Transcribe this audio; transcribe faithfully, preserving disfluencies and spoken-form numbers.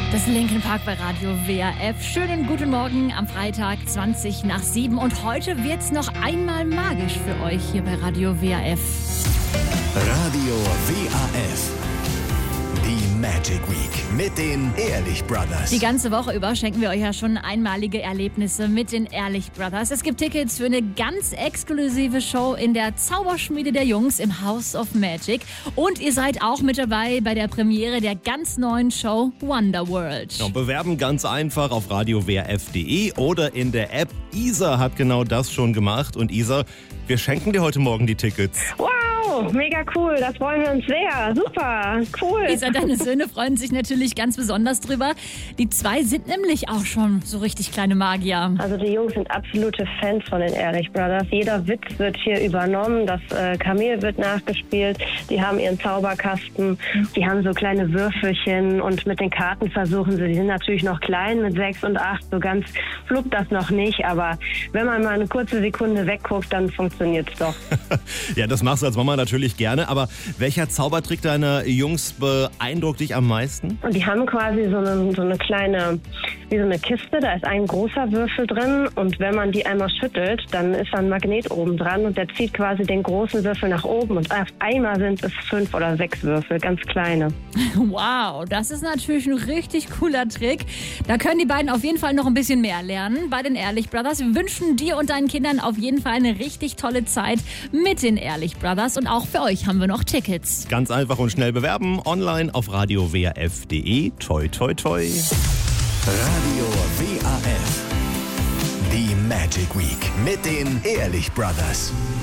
Das Linkin Park bei Radio W R F. Schönen guten Morgen am Freitag, zwanzig nach sieben. Und heute wird's noch einmal magisch für euch hier bei Radio W R F. Radio W R F. Die Magic Week mit den Ehrlich Brothers. Die ganze Woche über schenken wir euch ja schon einmalige Erlebnisse mit den Ehrlich Brothers. Es gibt Tickets für eine ganz exklusive Show in der Zauberschmiede der Jungs im House of Magic. Und ihr seid auch mit dabei bei der Premiere der ganz neuen Show Wonderworld. Ja, bewerben ganz einfach auf radio w r f punkt d e oder in der App. Isa hat genau das schon gemacht. Und Isa, wir schenken dir heute Morgen die Tickets. Wow, mega cool, das freuen wir uns sehr. Super, cool. Isa, deine Söhne freuen sich natürlich ganz besonders drüber. Die zwei sind nämlich auch schon so richtig kleine Magier. Also die Jungs sind absolute Fans von den Ehrlich Brothers. Jeder Witz wird hier übernommen, das äh, Kamel wird nachgespielt. Die haben ihren Zauberkasten, die haben so kleine Würfelchen und mit den Karten versuchen sie, die sind natürlich noch klein mit sechs und acht, so ganz fluppt das noch nicht, aber wenn man mal eine kurze Sekunde wegguckt, dann funktioniert es doch. Ja, das machst du als Mama natürlich gerne, aber welcher Zaubertrick deiner Jungs beeindruckt dich am meisten? Und die haben quasi so eine, so eine kleine, wie so eine Kiste, da ist ein großer Würfel drin und wenn man die einmal schüttelt, dann ist da ein Magnet oben dran und der zieht quasi den großen Würfel nach oben und auf einmal sind es fünf oder sechs Würfel, ganz kleine. Wow, das ist natürlich ein richtig cooler Trick. Da können die beiden auf jeden Fall noch ein bisschen mehr lernen bei den Ehrlich Brothers. Wir wünschen dir und deinen Kindern auf jeden Fall eine richtig tolle Zeit mit den Ehrlich Brothers und auch für euch haben wir noch Tickets. Ganz einfach und schnell bewerben, online auf radio w r f punkt d e. Toi, toi, toi. Radio W R F. Die Magic Week mit den Ehrlich Brothers.